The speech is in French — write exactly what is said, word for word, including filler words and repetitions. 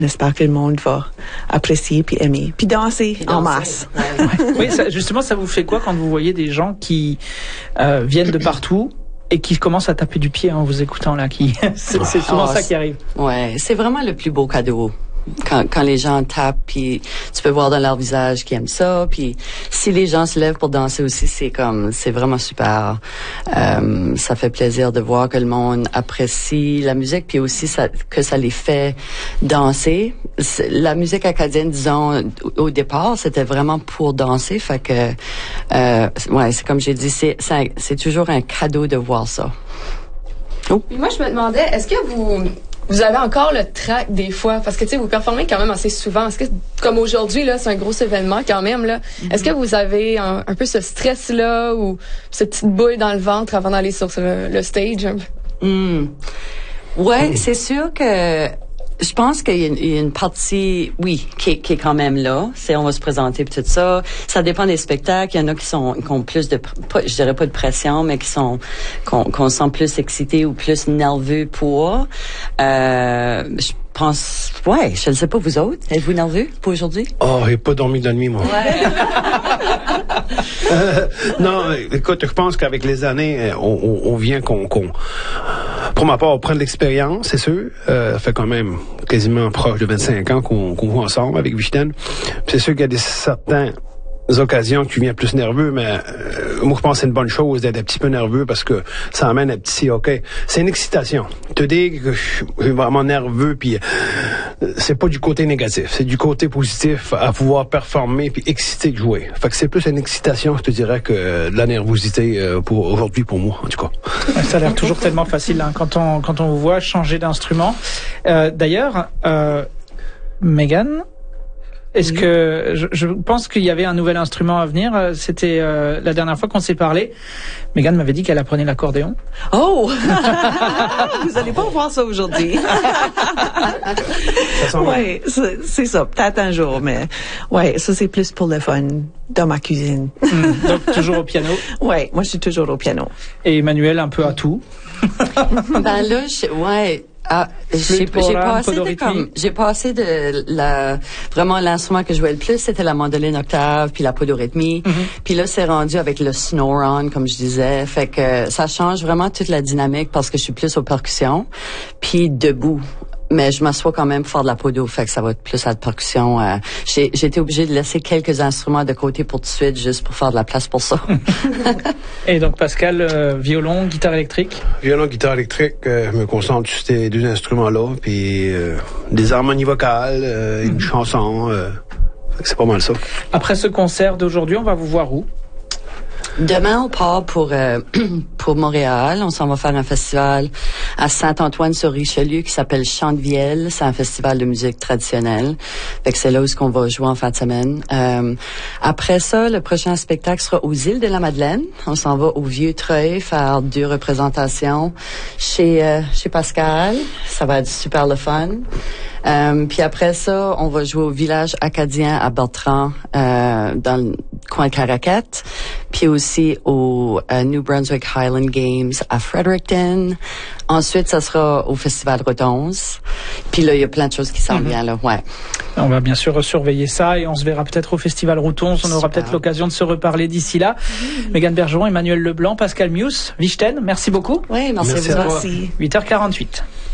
J'espère que le monde va apprécier puis aimer puis danser, puis danser en masse. Ouais. Ouais. Oui, ça, justement, ça vous fait quoi quand vous voyez des gens qui euh, viennent de partout et qui commencent à taper du pied en vous écoutant là, qui c'est, c'est souvent oh, ça qui arrive. Ouais, c'est vraiment le plus beau cadeau. Quand, quand les gens tapent, puis tu peux voir dans leur visage qu'ils aiment ça, puis si les gens se lèvent pour danser aussi, c'est comme, c'est vraiment super. Euh, ça fait plaisir de voir que le monde apprécie la musique, puis aussi ça, que ça les fait danser. C'est, la musique acadienne, disons, au, au départ, c'était vraiment pour danser, fait que, euh, ouais, c'est comme j'ai dit, c'est, c'est, c'est toujours un cadeau de voir ça. Oh. Puis moi, je me demandais, est-ce que vous Vous avez encore le trac des fois, parce que tu sais, vous performez quand même assez souvent. Est-ce que, comme aujourd'hui, là, c'est un gros événement quand même, là. Mm-hmm. Est-ce que vous avez un, un peu ce stress-là ou cette petite boule dans le ventre avant d'aller sur le, le stage? Mm. Ouais, c'est sûr que je pense qu'il y a une, il y a une partie, oui, qui, qui est quand même là. C'est on va se présenter puis tout ça. Ça dépend des spectacles. Il y en a qui sont, qui ont plus de, pas, je dirais pas de pression, mais qui sont, qu'on, qu'on sent plus excité ou plus nerveux pour. Euh, je pense, ouais, je ne sais pas vous autres. Êtes-vous nerveux pour aujourd'hui? Oh, j'ai pas dormi de la nuit, moi. Ouais. euh, non, écoute, je pense qu'avec les années, on, on, on vient qu'on, qu'on pour ma part, on prend de l'expérience, c'est sûr. Euh, ça fait quand même quasiment proche de vingt-cinq ans qu'on, qu'on joue ensemble avec Vichten. C'est sûr qu'il y a des certains occasions que tu viens plus nerveux, mais euh, moi je pense que c'est une bonne chose d'être un petit peu nerveux parce que ça amène un petit OK. C'est une excitation. Te dire que je suis vraiment nerveux, puis euh, c'est pas du côté négatif, c'est du côté positif à pouvoir performer puis excité de jouer. Fait que c'est plus une excitation, je te dirais, que de la nervosité euh, pour aujourd'hui pour moi en tout cas. Ça a l'air toujours tellement facile hein, quand on quand on vous voit changer d'instrument. Euh, d'ailleurs, euh, Megan. Est-ce oui. que je, je pense qu'il y avait un nouvel instrument à venir. C'était euh, la dernière fois qu'on s'est parlé. Megan m'avait dit qu'elle apprenait l'accordéon. Oh, vous allez pas voir ça aujourd'hui. Ouais, c'est, c'est ça. Peut-être un jour, mais ouais, ça c'est plus pour le fun dans ma cuisine. Mmh, donc toujours au piano. Ouais, moi je suis toujours au piano. Et Emmanuel un peu à tout. Ben là, je, ouais. Ah, j'ai, j'ai passé de comme, j'ai passé de la, vraiment l'instrument que je jouais le plus, c'était la mandoline octave puis la podorythmie. Mm-hmm. Puis là, c'est rendu avec le snore-on, comme je disais. Fait que ça change vraiment toute la dynamique parce que je suis plus aux percussions puis debout. Mais je m'assois quand même pour faire de la podo, fait que ça va être plus à la percussion. Euh, j'ai, j'ai été obligée de laisser quelques instruments de côté pour tout de suite, juste pour faire de la place pour ça. Et donc Pascal, euh, violon, guitare électrique? Violon, guitare électrique, euh, je me concentre sur ces deux instruments-là, puis euh, des harmonies vocales, euh, une chanson, euh, fait que c'est pas mal ça. Après ce concert d'aujourd'hui, on va vous voir où? Demain, on part pour euh, pour Montréal. On s'en va faire un festival à Saint-Antoine-sur-Richelieu qui s'appelle Chant de Vielle. C'est un festival de musique traditionnelle. Fait que c'est là où on va jouer en fin de semaine. Euh, après ça, le prochain spectacle sera aux Îles de la Madeleine. On s'en va au Vieux-Treuil faire deux représentations chez euh, chez Pascal. Ça va être super le fun. Euh, puis après ça, on va jouer au village acadien à Bertrand, euh, dans le coin de Caracat, puis aussi au euh, New Brunswick Highland Games à Fredericton. Ensuite, ça sera au Festival Redonce. Puis là, il y a plein de choses qui s'en mm-hmm. viennent là, ouais. On va bien sûr surveiller ça et on se verra peut-être au Festival Routonce. On aura Super. peut-être l'occasion de se reparler d'ici là. Mmh. Megan Bergeron, Emmanuel Leblanc, Pascal Mius, Vichten, merci beaucoup. Oui, merci, merci à vous. huit heures quarante-huit.